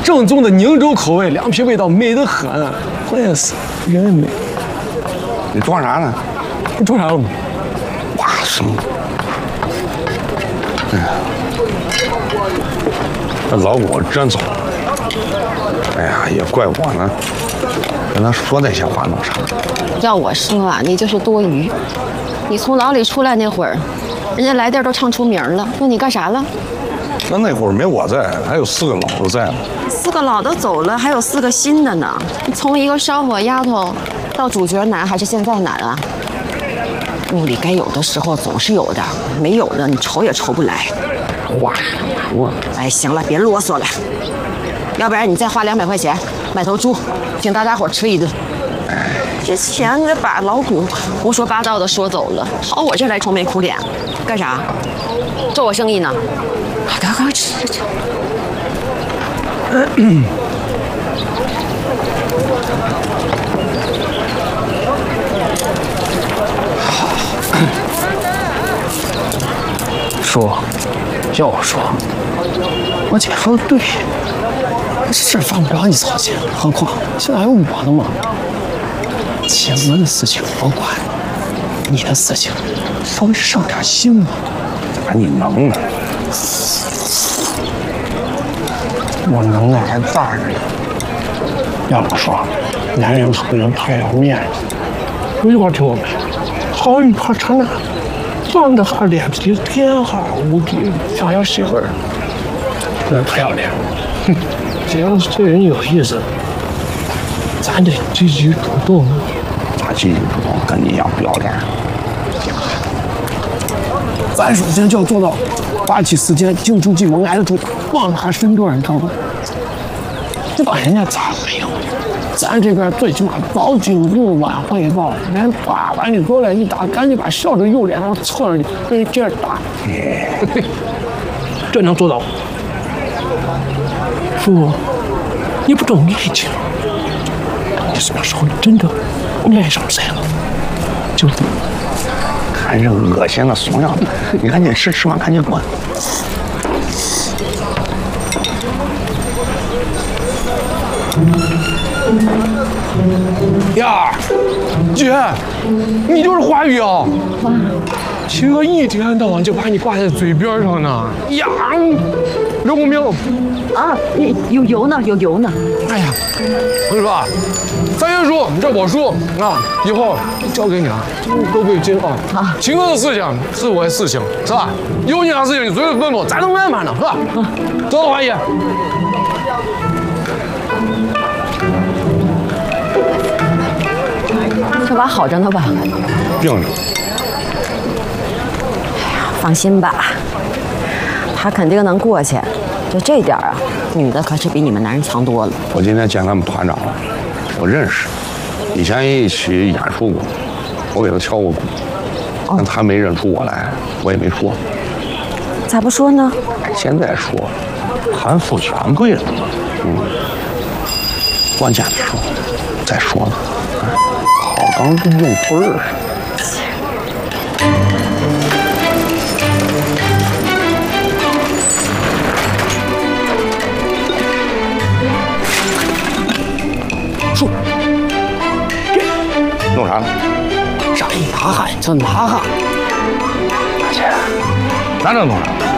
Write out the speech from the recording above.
正宗的宁州口味，凉皮味道美得很，关键是人美。 你装啥呢？ 你装啥了吗？ 哇什么？哎呀，这老公真糟。哎呀，也怪我呢，跟他说那些话弄啥？ 要我说啊，你就是多余。你从牢里出来那会儿，人家来店都唱出名了，问你干啥了？ 那会儿没我在，还有4个老子在呢。 4个老的走了，还有4个新的呢。从一个烧火丫头到主角难，还是现在难啊？屋里该有的时候总是有的，没有的你愁也愁不来。 话说， 哎，行了，别啰嗦了，要不然你再花200块钱买头猪，请大家伙吃一顿。这钱得把老古胡说八道的说走了，跑我这儿来愁眉苦脸，干啥？做我生意呢？快吃。 说，要我说，我姐说的对，这事犯不着你操心，何况现在还有我呢嘛。妻子的事情我管，你的事情稍微上点心嘛。 咋你能呢？ 我能耐还大着呢。要不说，男人不能太要面子。有句话听过没？好一盘缠呢，长得还脸皮天下无敌，想要媳妇儿，不能太要脸。哼，只要是对人有意思，咱得积极主动。 咋积极主动？跟你一样不要脸。 咱首先就要做到发起时间进出进门挨得住，放他身段，你知道吗？这把人家咋没有？咱这边最起码早警部晚汇报，连打完你过来一打，赶紧把笑着右脸上侧着你，跟人接着打。这能做到？叔，你不懂爱情，你什么时候真的爱上谁了？就这么。 看这恶心的怂样子，你赶紧吃完赶紧滚。 呀，姐，你就是华宇啊！秦哥一天到晚就把你挂在嘴边上呢。呀，刘公明啊，有油呢，有油呢。 哎呀，我跟你说啊，三元叔，这我叔啊，以后交给你了，都归金啊。啊，秦哥的事情是我的事情，是吧？有你啥事情你随时吩咐，咱都安排呢，是吧？走，华姨。 这娃好着呢吧？ 病着。 放心吧，他肯定能过去。就这点啊，女的可是比你们男人强多了。 我今天见他们团长了，我认识，以前一起演出过，我给他敲过鼓，但他没认出我来，我也没说。 咋不说呢？ 现在说，韩复权贵了，关键的时候再说呢。好刚用棍儿。 叔， 弄啥呢？ 这一大汉，这哪哈？ 大姐，咱这弄啥？